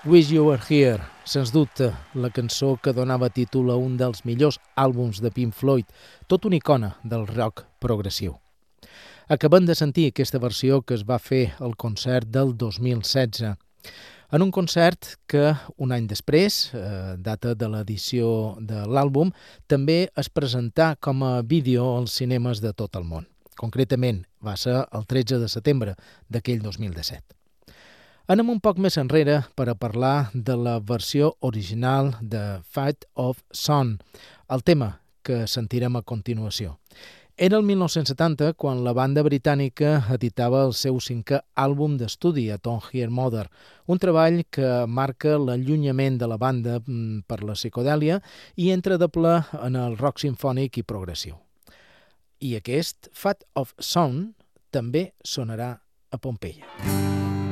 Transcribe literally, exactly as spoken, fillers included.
Wish You Were Here, sens dubte, la cançó que donava títol a un dels millors àlbums de Pink Floyd, tot una icona del rock progressiu. Acabem de sentir aquesta versió que es va fer al concert del dos mil setze, en un concert que un any després, eh, data de l'edició de l'àlbum, també es presentà com a vídeo als cinemes de tot el món. Concretament, va ser el tretze de setembre d'aquell dos mil disset. Anem un poc més enrere per a parlar de la versió original de Fate of Sun, el tema que sentirem a continuació. Era el mil nou-cents setanta quan la banda britànica editava el seu cinquè àlbum d'estudi, A Tone Here Mother, un treball que marca l'allunyament de la banda per la psicodèlia i entra de ple en el rock simfònic i progressiu. I aquest, Fate of Sun, també sonarà a Pompeia.